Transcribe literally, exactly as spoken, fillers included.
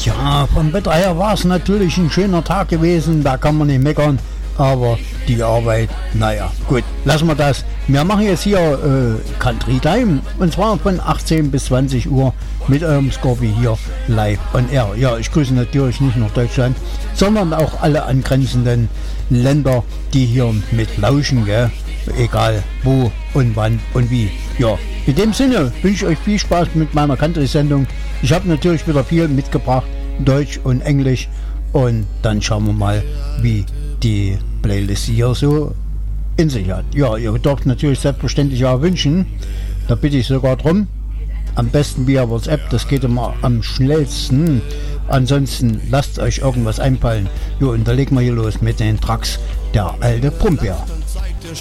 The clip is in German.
Tja, vom Wetter her war es natürlich ein schöner Tag gewesen, da kann man nicht meckern, aber die Arbeit, naja, gut, lassen wir das. Wir machen jetzt hier äh, Country Time und zwar von achtzehn bis zwanzig Uhr mit eurem Scorpi hier live on air. Ja, ich grüße natürlich nicht nur Deutschland, sondern auch alle angrenzenden Länder, die hier mit lauschen, gell? Egal wo und wann und wie. Ja, in dem Sinne wünsche ich euch viel Spaß mit meiner Country-Sendung. Ich habe natürlich wieder viel mitgebracht, Deutsch und Englisch, und dann schauen wir mal, wie die Playlist hier so in sich hat. Ja, ihr dürft natürlich selbstverständlich auch wünschen, da bitte ich sogar drum, am besten via WhatsApp, das geht immer am schnellsten. Ansonsten lasst euch irgendwas einfallen. Jo, und da legen wir hier los mit den Tracks der alte Brummbär.